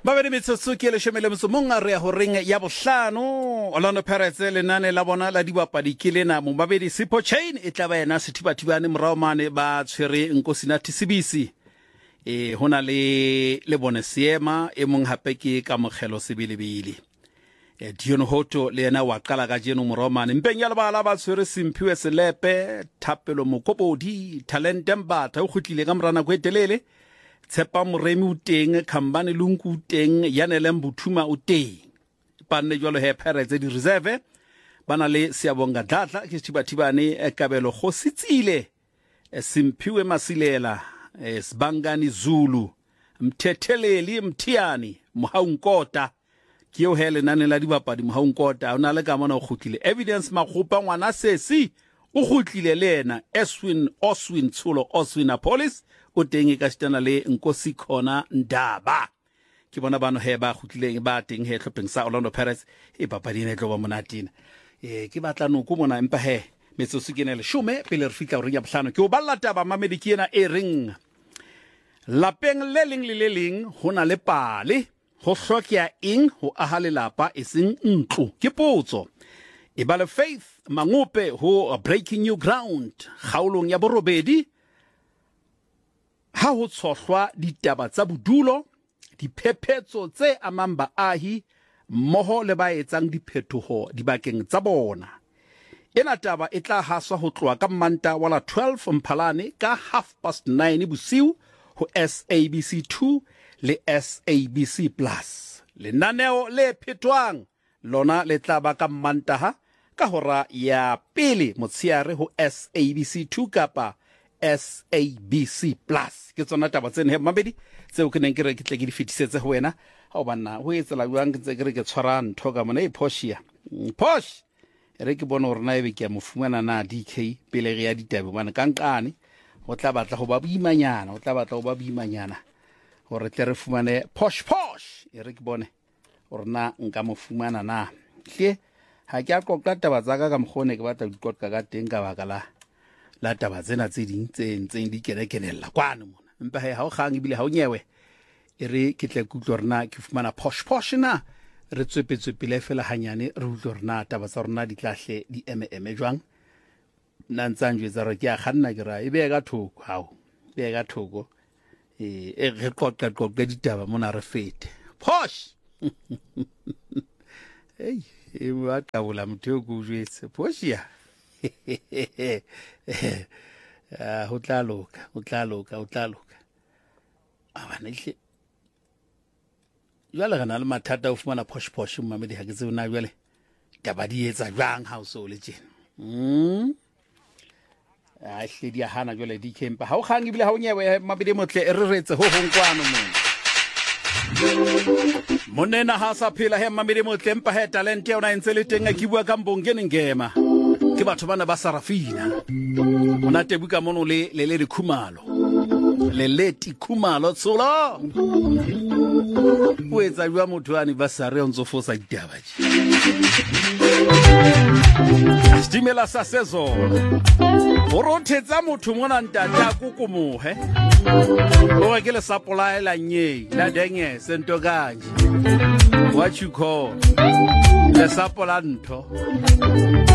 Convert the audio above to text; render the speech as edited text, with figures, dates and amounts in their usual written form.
Babedi metsotso ke le shemele mosomong re ya ho reng ya bohlano Orlando Pirates le nane la bona la dibapadi ke lena mo babedi Sipho Chain e tla ba yena sethibathibane morao mane ba tshwere Nkosinathi Sibisi hona le bone seema e mong hape ke ka mogelo sebelebele Dion Hoto le yena wa qala ka jeno morao mane mpeng ya lebala ba tshwere Simphiwe Selepe Thapelo Mokopodi Talent Mbatha o khutlile ka morana go etelele Tshepa Moremi o teng Khambane Lunku o teng Yanele Mbuthuma o teng panne jwalo he Pirates di reserve bana le Siabonga Dladla ke thibathibane Kabelo Khositsile Simphiwe Masilela Sibangani Zulu Mthetheleli Mthiani Mohaunkota ke yo hele nane la dibapadi Mohaunkota ona le ka mona o khutlile evidence Makgopa ngwana sesi o khutlile le ena Oswin Tshulo Oswin Police o teng ka stana le Nkosi khona Ndaba ke bona bano he ba khutlile ba teng he tlhopheng sa Orlando Pirates e papadi ne tlo ba monatina ke batla no ko mona empa he metsotso ke ne le shume pele re fitla re ya bohlano ke o balla taba mamedi ke ena e reng lapeng le leng hona le pale ho hlokya eng ho aha lelapa eseng ntlo ke potso e ba le Faith Mangope ho Breaking New Ground kgaolong ya borobedi ha ho tshohlwa ditaba tsa bodulo diphephetso tse amang baahi mmoho le ba etsang diphetoho dibakeng tsa bona ena taba e tla haswa ho tloa ka Manta wala 12 Mphalane ka 9:30 bosiu ho SABC2 le SABC Plus lenaneo le phetwang lona le tla ba ka Mantaha ka hora ya pele motshiare ho SABC2 kapa SABC Plus ke tsona taba tsene he mabedi tseo ke neng ke re ke tle ke di fetisetse ho wena ha o bana ho etsela jwang ke tse ke re ke tshwara ntho ka mona e Poshia Posh re ke bona hore na ebe ke mo fumana na DK pele re ya ditabe bana kankane o tla batla go ba boimanyana hore tle re fumane Posh e re ke bone hore na nka mo fumana na hle ha ke a qoqa taba tsa ka mogone ke batla di qoqa ka teng ka bakala la taba tsena tse ding tse ntseng di kenekenella kwana mona empa ha o kgang ibile ha o nyewe e re ke tle kutlo rena ke fumana Posh na re tswepetswe pele fela hanyane re utlo rena taba tsa rena di tlahle di eme jwang nna ntsanjwe tsa re ke a khanna ke ra e be ka thoko hao be ka thoko e re qoqa ditaba mona re fete Posh hey e wa tabola motho go jwetse Poshia ho tla loka abana ile jwale gana le mathata o fumana Posh mmamedi ha ke tseo na jwale taba di etsa jwang ha o so le tjena a hle di hana jwale di kempa ha o kgang ibile ha o nyewe mabedi motle e reretse ho honkwana monena ha sa phela he mabedi motle empa he talent ya ona entse le teng a ke bua ka Mbongeni Ngema ke batho bana ba Sarafina ona tebuka mono le Khumalo le Leti Khumalo tsolo o etsa jwa motho anniversary o ntsofosa ditaba Stimela sa season o rothetsa motho mona ntata kukumohe o re ke le supply la nye la denge sento kanje what you call le supply ntho